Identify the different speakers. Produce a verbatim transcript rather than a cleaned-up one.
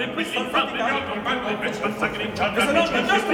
Speaker 1: quelli in frante di altro quando invece passare in cialtra